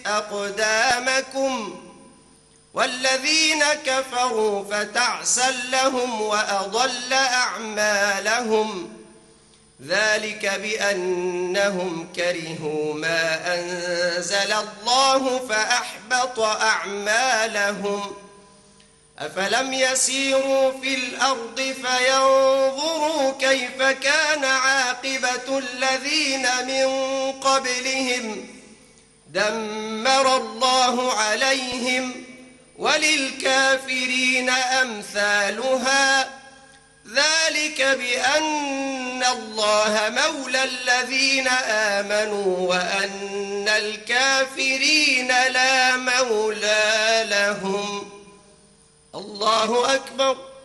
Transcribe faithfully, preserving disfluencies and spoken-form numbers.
أقدامكم والذين كفروا فتعسا لهم وأضل أعمالهم ذلك بأنهم كرهوا ما أنزل الله فأحبط أعمالهم أفلم يسيروا في الأرض فينظروا كيف كان عاقبة الذين من قبلهم دمر الله عليهم وللكافرين أمثالها ذلك بأن الله مولى الذين آمنوا وأن الكافرين لا مولى لهم. الله أكبر.